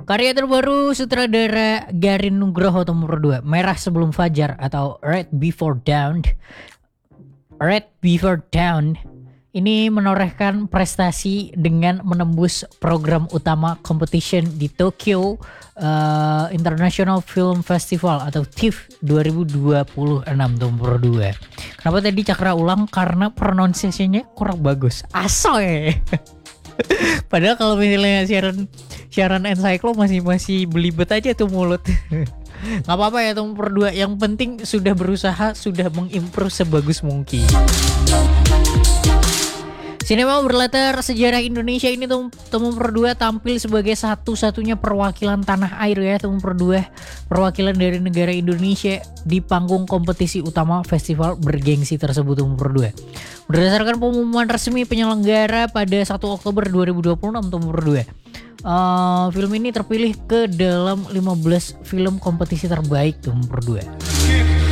Karya terbaru sutradara Garin Nugroho nomor 2, Merah Sebelum Fajar atau Red Before Dawn. Red Before Dawn ini menorehkan prestasi dengan menembus program utama competition di Tokyo International Film Festival atau TIFF 2026 nomor 2. Kenapa tadi Cakra ulang? Karena pronunciation-nya kurang bagus. Asoy. Padahal kalau misalnya siaran encyclo masih belibet aja tuh mulut. Nggak apa-apa ya nomor 2. Yang penting sudah berusaha, sudah mengimprove sebagus mungkin. Sinema berlatar sejarah Indonesia ini nomor 2 tampil sebagai satu-satunya perwakilan tanah air ya, nomor 2 perwakilan dari negara Indonesia di panggung kompetisi utama festival bergengsi tersebut nomor 2. Berdasarkan pengumuman resmi penyelenggara pada 1 Oktober 2026 nomor 2. Film ini terpilih ke dalam 15 film kompetisi terbaik nomor 2.